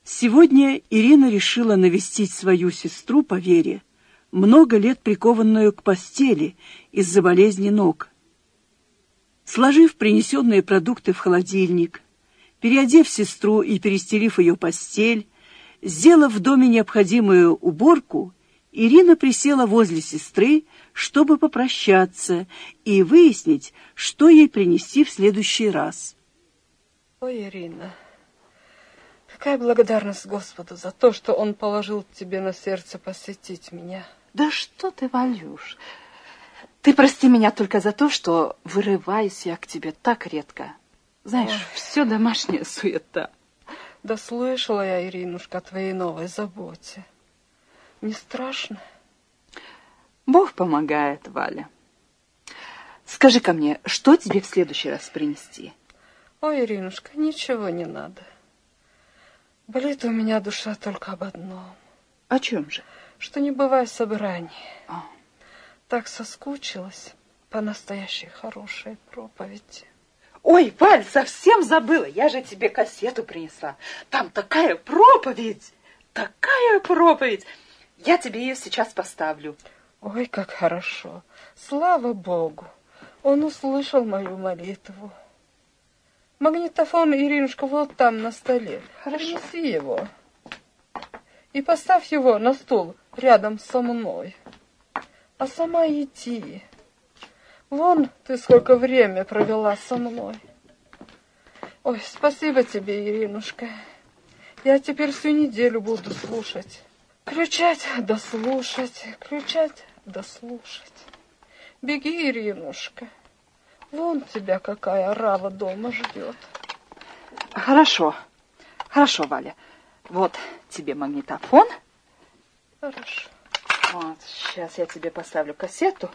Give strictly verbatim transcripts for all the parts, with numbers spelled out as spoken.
Сегодня Ирина решила навестить свою сестру по вере, много лет прикованную к постели из-за болезни ног. Сложив принесенные продукты в холодильник, переодев сестру и перестелив ее постель, сделав в доме необходимую уборку, Ирина присела возле сестры, чтобы попрощаться и выяснить, что ей принести в следующий раз. Ой, Ирина, какая благодарность Господу за то, что Он положил тебе на сердце посетить меня. Да что ты, Валюш, ты прости меня только за то, что вырываюсь я к тебе так редко. Знаешь, Ой. все домашняя суета. Да слышала я, Иринушка, о твоей новой заботе. Не страшно? Бог помогает, Валя. Скажи-ка мне, что тебе в следующий раз принести? Ой, Иринушка, ничего не надо. Болит у меня душа только об одном. О чем же? Что не бывает собраний. А. Так соскучилась по настоящей хорошей проповеди. Ой, Валь, совсем забыла. Я же тебе кассету принесла. Там такая проповедь, такая проповедь. Я тебе ее сейчас поставлю. Ой, как хорошо. Слава Богу. Он услышал мою молитву. Магнитофон, Иринушка, вот там на столе. Хорошо. Принеси его. И поставь его на стул рядом со мной. А сама иди. Вон ты сколько время провела со мной. Ой, спасибо тебе, Иринушка. Я теперь всю неделю буду слушать. Кричать да слушать, кричать да слушать. Беги, Иринушка. Вон тебя какая орава дома ждет. Хорошо, хорошо, Валя. Вот тебе магнитофон. Хорошо. Вот, сейчас я тебе поставлю кассету.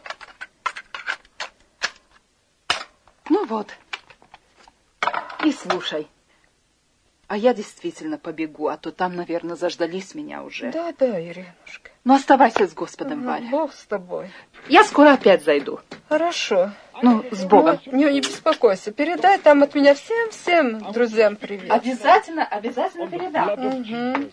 Ну вот. И слушай. А я действительно побегу, а то там, наверное, заждались меня уже. Да, да, Иринушка. Ну, оставайся с Господом, Ну, Валя. Бог с тобой. Я скоро опять зайду. Хорошо. Ну, с Богом. Ну, не, не беспокойся. Передай там от меня всем-всем друзьям привет. Обязательно, обязательно передам. Угу.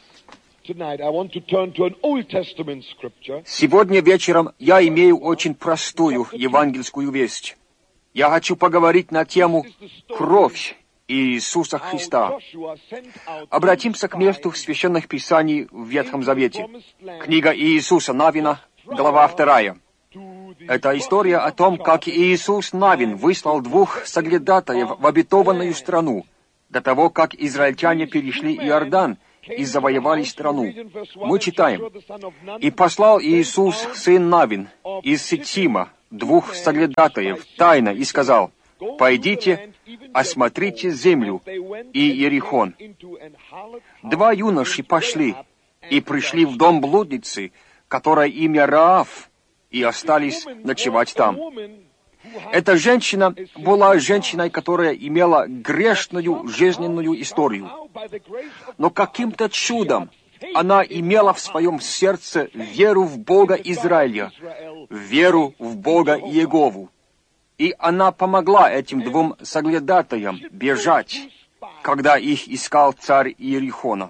Сегодня вечером я имею очень простую евангельскую весть. Я хочу поговорить на тему «Кровь Иисуса Христа». Обратимся к месту в Священных Писаний в Ветхом Завете. Книга Иисуса Навина, глава вторая. Это история о том, как Иисус Навин выслал двух соглядатаев в обетованную страну, до того, как израильтяне перешли Иордан и завоевали страну. Мы читаем: «И послал Иисус, сын Навин, из Ситима, двух соглядатаев, тайно, и сказал: пойдите, осмотрите землю и Иерихон. Два юноши пошли и пришли в дом блудницы, которая имя Раав, и остались ночевать там». Эта женщина была женщиной, которая имела грешную жизненную историю. Но каким-то чудом она имела в своем сердце веру в Бога Израиля, веру в Бога Иегову. И она помогла этим двум соглядатаям бежать, когда их искал царь Иерихона.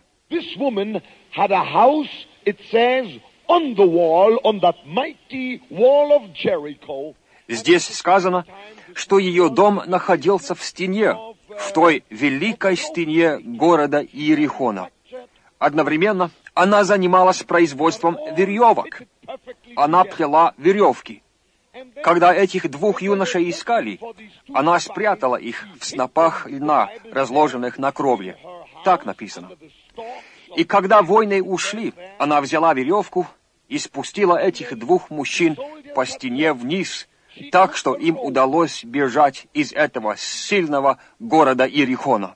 Здесь сказано, что ее дом находился в стене, в той великой стене города Иерихона. Одновременно она занималась производством веревок. Она плела веревки. Когда этих двух юношей искали, она спрятала их в снопах льна, разложенных на кровле. Так написано. И когда воины ушли, она взяла веревку и спустила этих двух мужчин по стене вниз, так что им удалось бежать из этого сильного города Иерихона.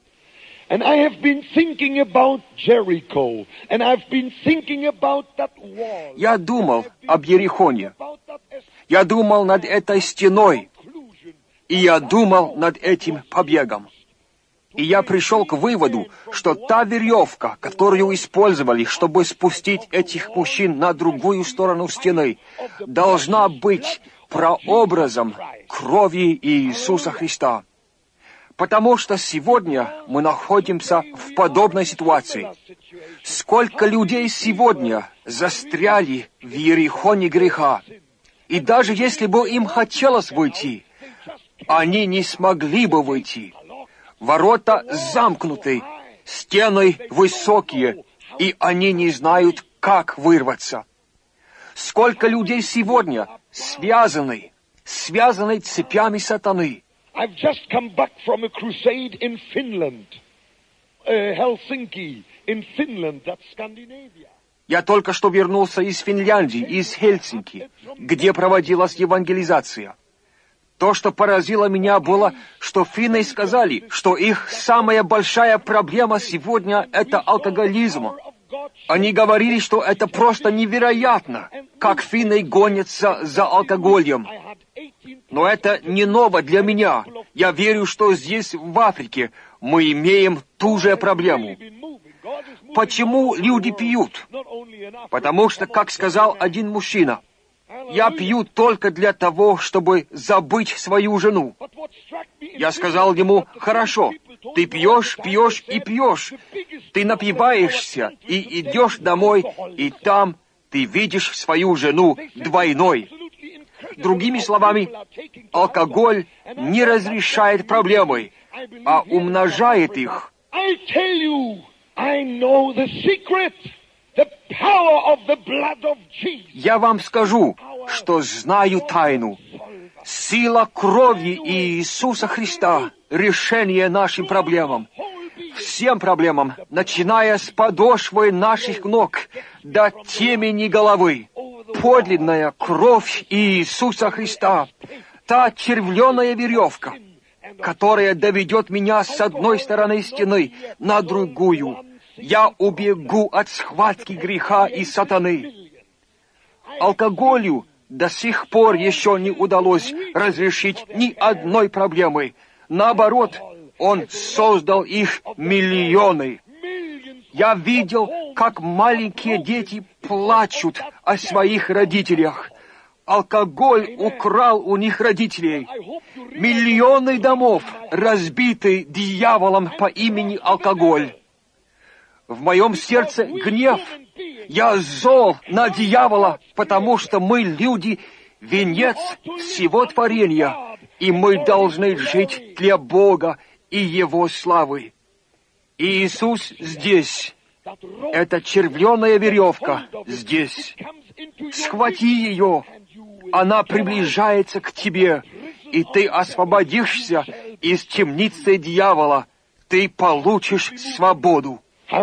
Я думал об Иерихоне. Я думал над этой стеной. И я думал над этим побегом. И я пришел к выводу, что та веревка, которую использовали, чтобы спустить этих мужчин на другую сторону стены, должна быть прообразом крови Иисуса Христа. Потому что сегодня мы находимся в подобной ситуации. Сколько людей сегодня застряли в ерехоне греха. И даже если бы им хотелось выйти, они не смогли бы выйти. Ворота замкнуты, стены высокие, и они не знают, как вырваться. Сколько людей сегодня связаны, связаны цепями сатаны. I've just come back from a crusade in Finland, uh, Helsinki, in Finland, that's Scandinavia. Я только что вернулся из Финляндии, из Хельсинки, где проводилась евангелизация. То, что поразило меня, было, что финны сказали, что их самая большая проблема сегодня — это алкоголизм. Они говорили, что это просто невероятно, как финны гонятся за алкоголем. Но это не ново для меня. Я верю, что здесь, в Африке, мы имеем ту же проблему. Почему люди пьют? Потому что, как сказал один мужчина, «Я пью только для того, чтобы забыть свою жену». Я сказал ему, «Хорошо, ты пьешь, пьешь и пьешь. Ты напиваешься и идешь домой, и там ты видишь свою жену двойной». Другими словами, алкоголь не разрешает проблемы, а умножает их. Я вам скажу, что знаю тайну. Сила крови Иисуса Христа — решение нашим проблемам. Всем проблемам, начиная с подошвы наших ног до темени головы. Подлинная кровь Иисуса Христа, та червленая веревка, которая доведет меня с одной стороны стены на другую. Я убегу от схватки греха и сатаны. Алкоголю до сих пор еще не удалось разрешить ни одной проблемы. Наоборот, он создал их миллионы. Я видел, как маленькие дети плачут о своих родителях. Алкоголь украл у них родителей. Миллионы домов разбиты дьяволом по имени алкоголь. В моем сердце гнев. Я зол на дьявола, потому что мы, люди, венец всего творения, и мы должны жить для Бога и Его славы. Иисус здесь. Это червленая веревка здесь. Схвати ее. Она приближается к тебе, и ты освободишься из темницы дьявола. Ты получишь свободу.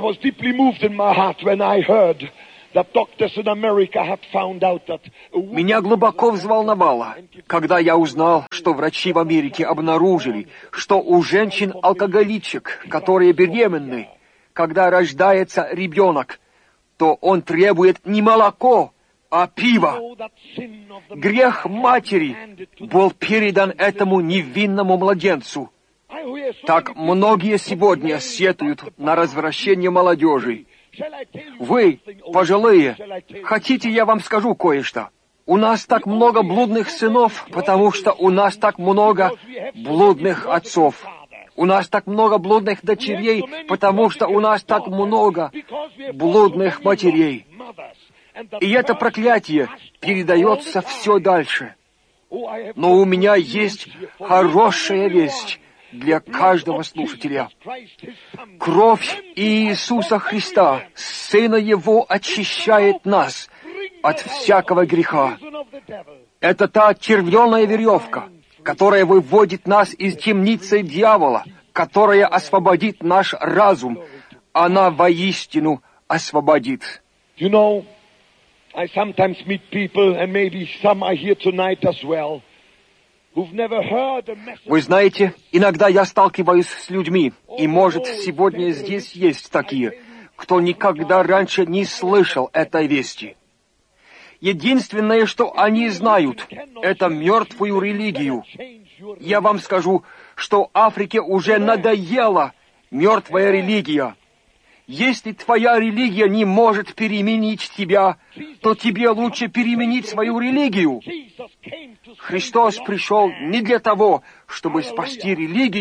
Меня глубоко взволновало, когда я узнал, что врачи в Америке обнаружили, что у женщин-алкоголичек, которые беременны, когда рождается ребенок, то он требует не молоко, а пиво. Грех матери был передан этому невинному младенцу. Так многие сегодня сетуют на развращение молодежи. Вы, пожилые, хотите, я вам скажу кое-что? У нас так много блудных сынов, потому что у нас так много блудных отцов. У нас так много блудных дочерей, потому что у нас так много блудных матерей. И это проклятие передается все дальше. Но у меня есть хорошая весть для каждого слушателя. Кровь Иисуса Христа, Сына Его, очищает нас от всякого греха. Это та червленая веревка, которая выводит нас из темницы дьявола, которая освободит наш разум. Она воистину освободит. You know, I sometimes meet people, and maybe some are here tonight as well, who've never heard a message. Вы знаете, иногда я сталкиваюсь с людьми, и, может, сегодня здесь есть такие, кто никогда раньше не слышал этой вести. Единственное, что они знают, это мертвую религию. Я вам скажу, что Африке уже надоела мертвая религия. Если твоя религия не может переменить тебя, то тебе лучше переменить свою религию. Христос пришел не для того, чтобы спасти религию,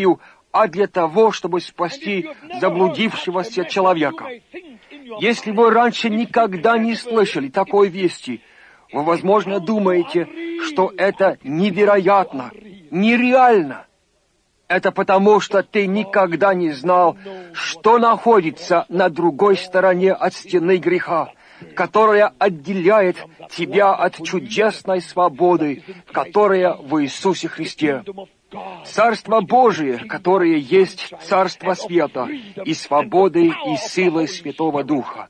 а для того, чтобы спасти заблудившегося человека. Если вы раньше никогда не слышали такой вести, вы, возможно, думаете, что это невероятно, нереально. Это потому, что ты никогда не знал, что находится на другой стороне от стены греха, которая отделяет тебя от чудесной свободы, которая в Иисусе Христе. Царство Божие, которое есть Царство Света, и свободы, и силы Святого Духа.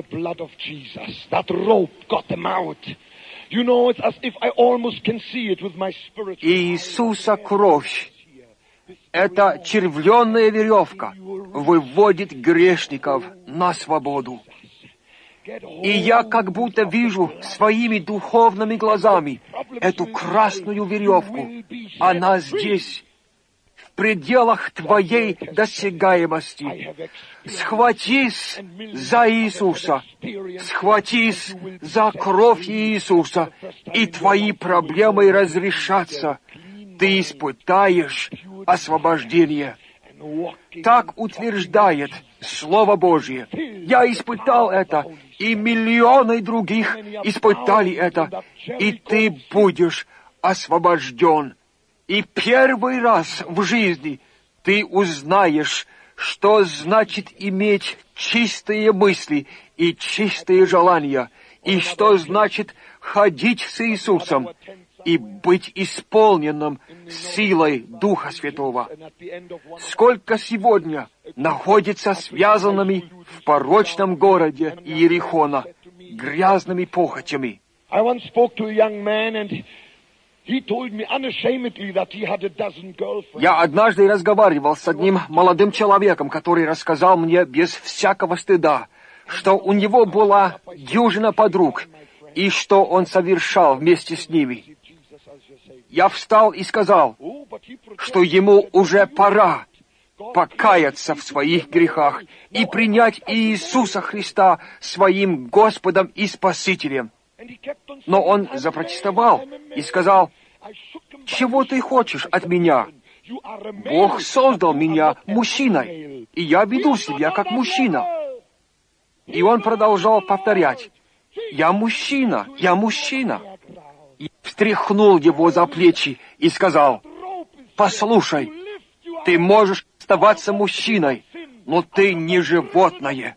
Иисуса кровь, эта червленная веревка, выводит грешников на свободу. И я как будто вижу своими духовными глазами эту красную веревку. Она здесь, в пределах твоей досягаемости. Схватись за Иисуса, схватись за кровь Иисуса, и твои проблемы разрешатся. Ты испытаешь освобождение. Так утверждает Слово Божье. Я испытал это, и миллионы других испытали это, и ты будешь освобожден. И первый раз в жизни ты узнаешь, что значит иметь чистые мысли и чистые желания, и что значит ходить с Иисусом и быть исполненным силой Духа Святого. Сколько сегодня находится связанными в порочном городе Иерихона грязными похотями. Я однажды разговаривал с одним молодым человеком, который рассказал мне без всякого стыда, что у него была дюжина подруг, и что он совершал вместе с ними. Я встал и сказал, что ему уже пора покаяться в своих грехах и принять Иисуса Христа своим Господом и Спасителем. Но он запротестовал и сказал, «Чего ты хочешь от меня? Бог создал меня мужчиной, и я веду себя как мужчина». И он продолжал повторять, «Я мужчина, я мужчина». И встряхнул его за плечи и сказал, «Послушай, ты можешь оставаться мужчиной, но ты не животное.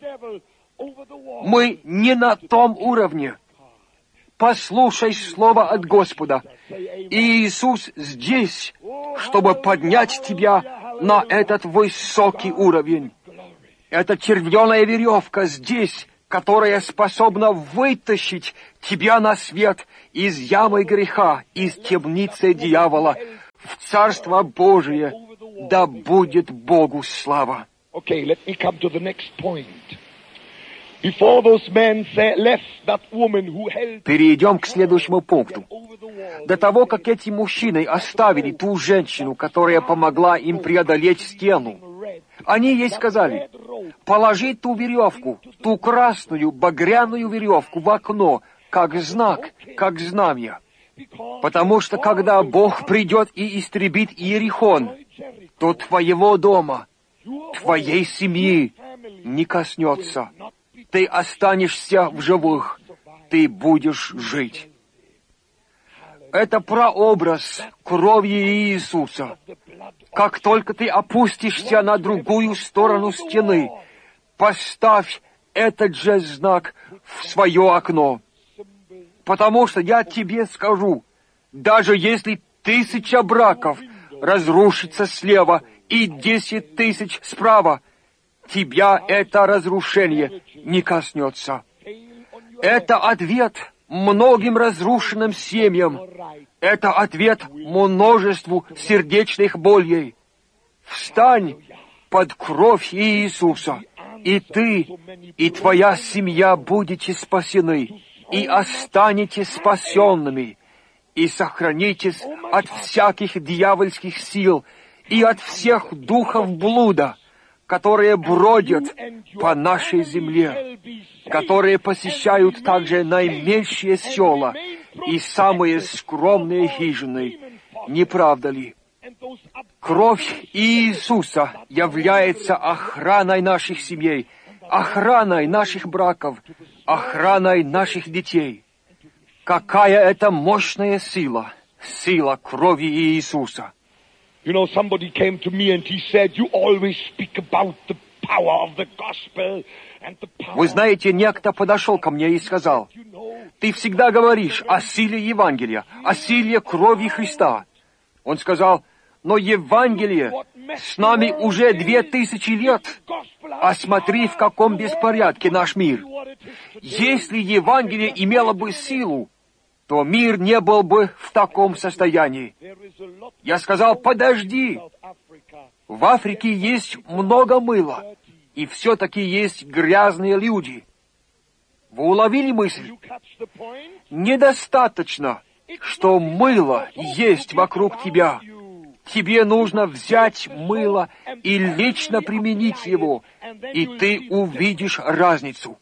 Мы не на том уровне. Послушай слово от Господа. И Иисус здесь, чтобы поднять тебя на этот высокий уровень. Эта червленая веревка здесь, которая способна вытащить тебя на свет из ямы греха, из темницы дьявола, в Царство Божие, да будет Богу слава. Okay, let me come to the next point. Before those men left that woman who held... Перейдем к следующему пункту. До того, как эти мужчины оставили ту женщину, которая помогла им преодолеть стену, они ей сказали, положи ту веревку, ту красную багряную веревку в окно, как знак, как знамя. Потому что когда Бог придет и истребит Иерихон, то твоего дома, твоей семьи не коснется. Ты останешься в живых, ты будешь жить. Это прообраз крови Иисуса. Как только ты опустишься на другую сторону стены, поставь этот же знак в свое окно. Потому что я тебе скажу, даже если тысяча браков разрушится слева и десять тысяч справа, тебя это разрушение не коснется. Это ответ многим разрушенным семьям. Это ответ множеству сердечных болей. Встань под кровь Иисуса, и ты, и твоя семья будете спасены, и останетесь спасенными, и сохранитесь от всяких дьявольских сил и от всех духов блуда, которые бродят по нашей земле, которые посещают также наименьшие села и самые скромные хижины. Не правда ли? Кровь Иисуса является охраной наших семей, охраной наших браков, охраной наших детей. Какая это мощная сила, сила крови Иисуса. You know, somebody came to me and he said, you always speak about the power of the gospel and the power. Вы знаете, некто подошел ко мне и сказал, ты всегда говоришь о силе Евангелия, о силе крови Христа. Он сказал, но Евангелие с нами уже две тысячи лет, а смотри, в каком беспорядке наш мир. Если Евангелие имело бы силу, то мир не был бы в таком состоянии. Я сказал, подожди, в Африке есть много мыла, и все-таки есть грязные люди. Вы уловили мысль? Недостаточно, что мыло есть вокруг тебя. Тебе нужно взять мыло и лично применить его, и ты увидишь разницу.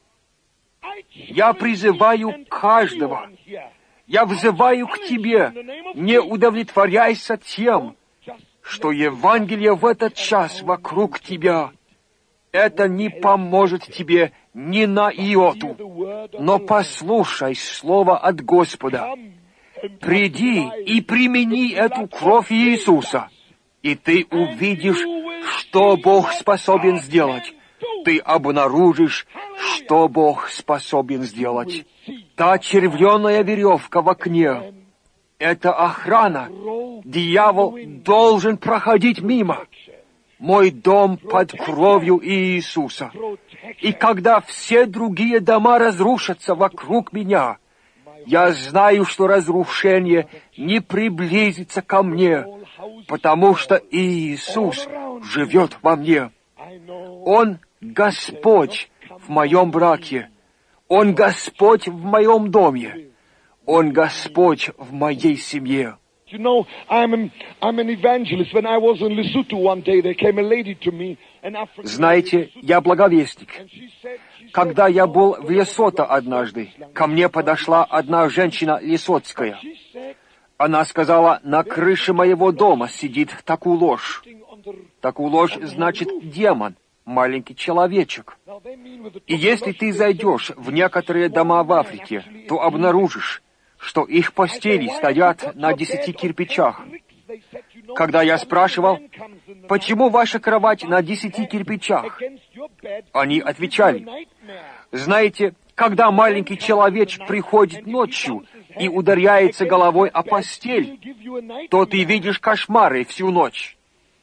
Я призываю каждого, я взываю к тебе, не удовлетворяйся тем, что Евангелие в этот час вокруг тебя. Это не поможет тебе ни на иоту, но послушай слово от Господа. Приди и примени эту кровь Иисуса, и ты увидишь, что Бог способен сделать. Ты обнаружишь, что Бог способен сделать. Та червленая веревка в окне — это охрана. Дьявол должен проходить мимо. Мой дом под кровью Иисуса. И когда все другие дома разрушатся вокруг меня, я знаю, что разрушение не приблизится ко мне, потому что Иисус живет во мне. Он Господь в моем браке. Он Господь в моем доме. Он Господь в моей семье. You know, I'm an, I'm an evangelist. When I was in Lesotho one day, there came a lady to me, an African. Знаете, я благовестник. Когда я был в Лесото однажды, ко мне подошла одна женщина лесотская. Она сказала, на крыше моего дома сидит такулош. Такулош значит демон, маленький человечек. И если ты зайдешь в некоторые дома в Африке, то обнаружишь, что их постели стоят на десяти кирпичах. Когда я спрашивал, почему ваша кровать на десяти кирпичах, они отвечали, знаете, когда маленький человечек приходит ночью и ударяется головой о постель, то ты видишь кошмары всю ночь.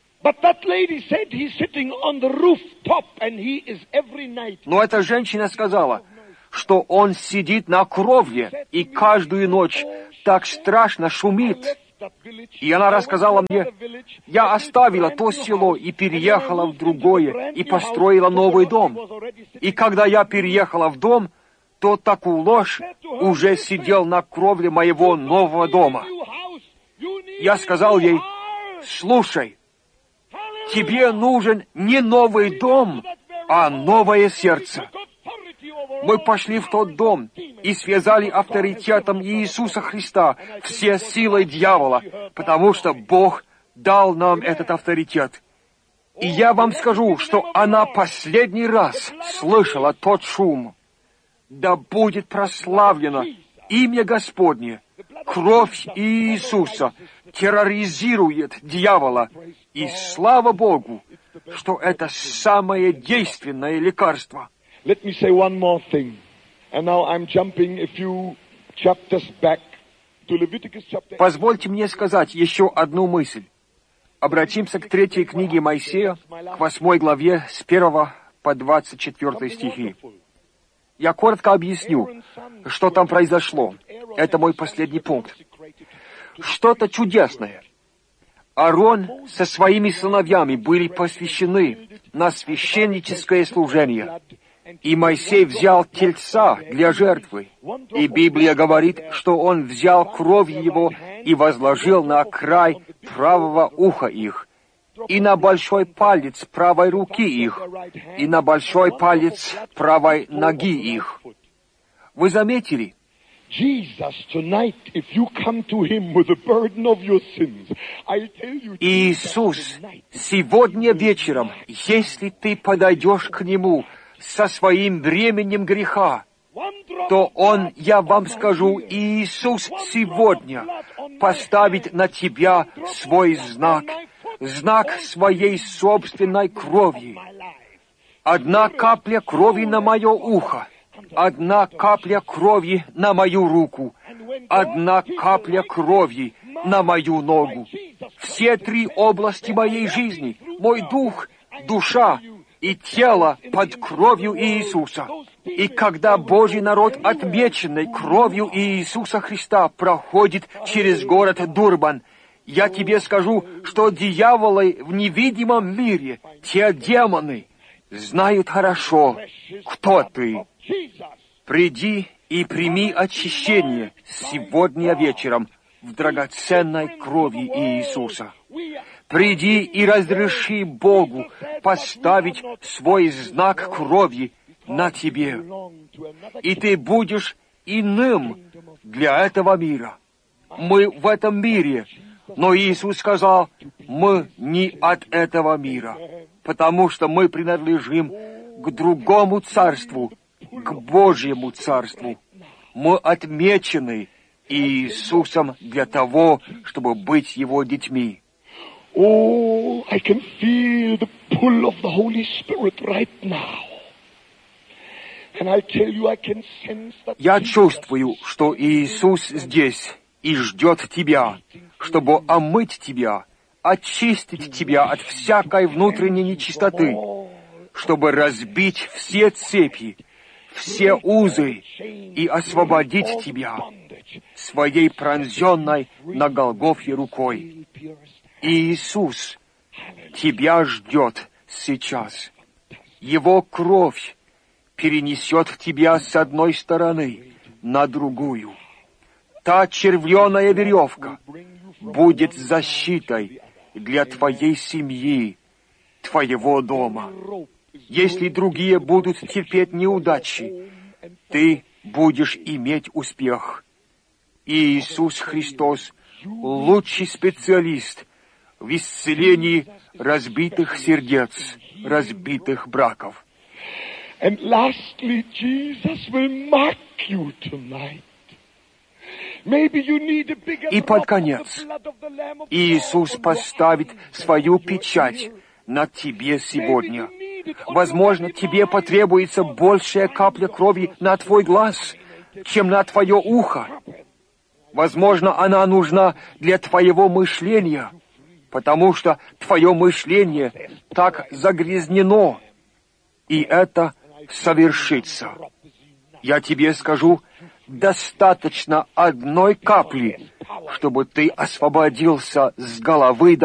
Но эта женщина сказала, что он сидит на кровле и каждую ночь так страшно шумит. И она рассказала мне, я оставила то село и переехала в другое, и построила новый дом. И когда я переехала в дом, то такулош уже сидел на кровле моего нового дома. Я сказал ей, слушай, тебе нужен не новый дом, а новое сердце. Мы пошли в тот дом и связали авторитетом Иисуса Христа все силы дьявола, потому что Бог дал нам этот авторитет. И я вам скажу, что она последний раз слышала тот шум. Да будет прославлено имя Господне. Кровь Иисуса терроризирует дьявола. И слава Богу, что это самое действенное лекарство. Let me say one more thing. And now I'm jumping a few chapters back to Leviticus chapter. Позвольте мне сказать еще одну мысль. Обратимся к третьей книге Моисея, к восьмой главе, с первого по двадцать четвёртый стихи. Я коротко объясню, что там произошло. Это мой последний пункт. Что-то чудесное. Аарон со своими сыновьями были посвящены на священническое служение. И Моисей взял тельца для жертвы. И Библия говорит, что он взял кровь его и возложил на край правого уха их, и на большой палец правой руки их, и на большой палец правой ноги их. Вы заметили? Иисус, сегодня вечером, если ты подойдешь к Нему со своим бременем греха, то Он, я вам скажу, Иисус сегодня поставит на тебя свой знак, знак своей собственной крови. Одна капля крови на мое ухо, одна капля крови на мою руку, одна капля крови на мою ногу. Все три области моей жизни, мой дух, душа и тело под кровью Иисуса. И когда Божий народ, отмеченный кровью Иисуса Христа, проходит через город Дурбан, я тебе скажу, что дьяволы в невидимом мире, те демоны, знают хорошо, кто ты. Приди и прими очищение сегодня вечером в драгоценной крови Иисуса. Приди и разреши Богу поставить свой знак крови на тебе, и ты будешь иным для этого мира. Мы в этом мире, но Иисус сказал, мы не от этого мира, потому что мы принадлежим к другому царству, к Божьему царству. Мы отмечены Иисусом для того, чтобы быть Его детьми. Oh, I can feel the pull of the Holy Spirit right now. And I tell you, I can sense that. Я чувствую, что Иисус здесь и ждет тебя, чтобы омыть тебя, очистить тебя от всякой внутренней нечистоты, чтобы разбить все цепи, все узы и освободить тебя своей пронзенной на Голгофе рукой. Иисус тебя ждет сейчас. Его кровь перенесет тебя с одной стороны на другую. Та червленая веревка будет защитой для твоей семьи, твоего дома. Если другие будут терпеть неудачи, ты будешь иметь успех. Иисус Христос — лучший специалист в исцелении разбитых сердец, разбитых браков. And lastly, Jesus will mark you tonight. Maybe you need a bigger И под конец Иисус поставит свою печать над тебе сегодня. Возможно, тебе потребуется большая капля крови на твой глаз, чем на твое ухо. Возможно, она нужна для твоего мышления, потому что твое мышление так загрязнено, и это совершится. Я тебе скажу, достаточно одной капли, чтобы ты освободился с головы до